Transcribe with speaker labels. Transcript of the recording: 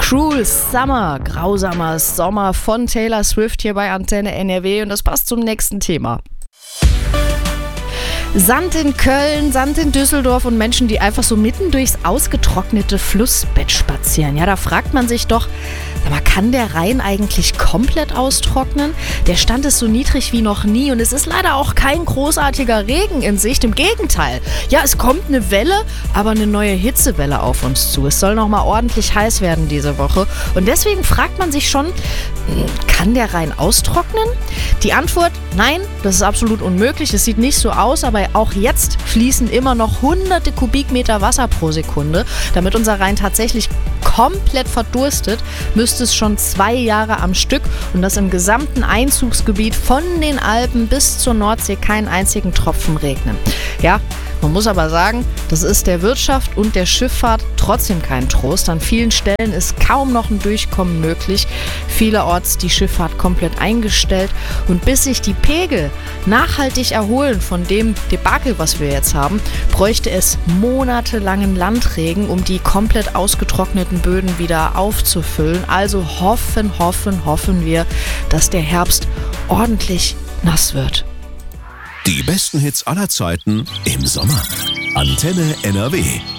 Speaker 1: Cruel Summer, grausamer Sommer von Taylor Swift hier bei Antenne NRW und das passt zum nächsten Thema. Sand in Köln, Sand in Düsseldorf und Menschen, die einfach so mitten durchs ausgetrocknete Flussbett spazieren. Ja, da fragt man sich doch, kann der Rhein eigentlich komplett austrocknen? Der Stand ist so niedrig wie noch nie und es ist leider auch kein großartiger Regen in Sicht. Im Gegenteil. Ja, es kommt eine Welle, aber eine neue Hitzewelle auf uns zu. Es soll nochmal ordentlich heiß werden diese Woche. Und deswegen fragt man sich schon, kann der Rhein austrocknen? Die Antwort, nein, das ist absolut unmöglich. Es sieht nicht so aus, aber auch jetzt fließen immer noch hunderte Kubikmeter Wasser pro Sekunde. Damit unser Rhein tatsächlich komplett verdurstet, müsste es schon 2 Jahre am Stück und das im gesamten Einzugsgebiet von den Alpen bis zur Nordsee keinen einzigen Tropfen regnen. Ja, man muss aber sagen, das ist der Wirtschaft und der Schifffahrt trotzdem kein Trost. An vielen Stellen ist kaum noch ein Durchkommen möglich. Vielerorts die Schifffahrt komplett eingestellt. Und bis sich die Pegel nachhaltig erholen von dem Debakel, was wir jetzt haben, bräuchte es monatelangen Landregen, um die komplett ausgetrockneten Böden wieder aufzufüllen. Also hoffen wir, dass der Herbst ordentlich nass wird.
Speaker 2: Die besten Hits aller Zeiten im Sommer. Antenne NRW.